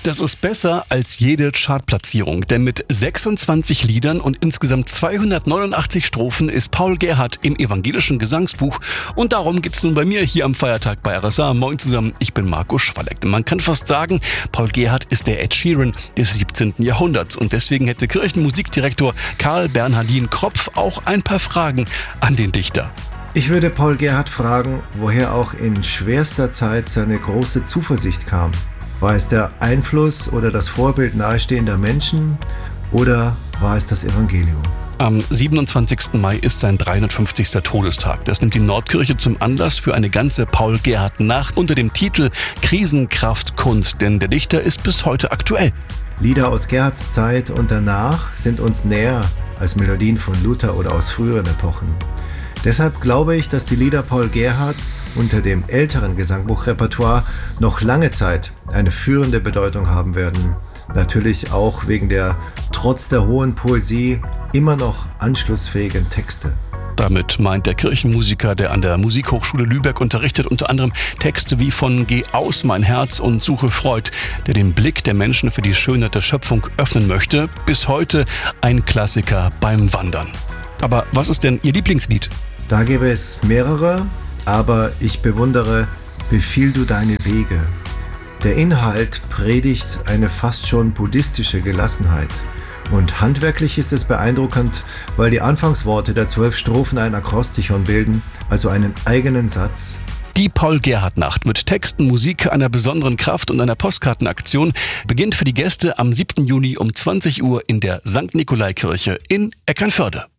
Das ist besser als jede Chartplatzierung, denn mit 26 Liedern und insgesamt 289 Strophen ist Paul Gerhardt im evangelischen Gesangsbuch. Und darum geht's nun bei mir hier am Feiertag bei RSA. Moin zusammen, ich bin Marco Schwalleck. Man kann fast sagen, Paul Gerhardt ist der Ed Sheeran des 17. Jahrhunderts. Und deswegen hätte Kirchenmusikdirektor Karl Bernhardin Kropf auch ein paar Fragen an den Dichter. Ich würde Paul Gerhardt fragen, woher auch in schwerster Zeit seine große Zuversicht kam. War es der Einfluss oder das Vorbild nahestehender Menschen oder war es das Evangelium? Am 27. Mai ist sein 350. Todestag. Das nimmt die Nordkirche zum Anlass für eine ganze Paul-Gerhardt-Nacht unter dem Titel Krisenkraft Kunst, denn der Dichter ist bis heute aktuell. Lieder aus Gerhardts Zeit und danach sind uns näher als Melodien von Luther oder aus früheren Epochen. Deshalb glaube ich, dass die Lieder Paul Gerhardts unter dem älteren Gesangbuchrepertoire noch lange Zeit eine führende Bedeutung haben werden. Natürlich auch wegen der trotz der hohen Poesie immer noch anschlussfähigen Texte. Damit meint der Kirchenmusiker, der an der Musikhochschule Lübeck unterrichtet, unter anderem Texte wie von Geh aus, mein Herz und Suche Freud, der den Blick der Menschen für die Schönheit der Schöpfung öffnen möchte. Bis heute ein Klassiker beim Wandern. Aber was ist denn Ihr Lieblingslied? Da gäbe es mehrere, aber ich bewundere Befiehl du deine Wege. Der Inhalt predigt eine fast schon buddhistische Gelassenheit. Und handwerklich ist es beeindruckend, weil die Anfangsworte der 12 Strophen ein Akrostichon bilden, also einen eigenen Satz. Die Paul-Gerhardt-Nacht mit Texten, Musik, einer besonderen Kraft und einer Postkartenaktion beginnt für die Gäste am 7. Juni um 20 Uhr in der St. Nikolai-Kirche in Eckernförde.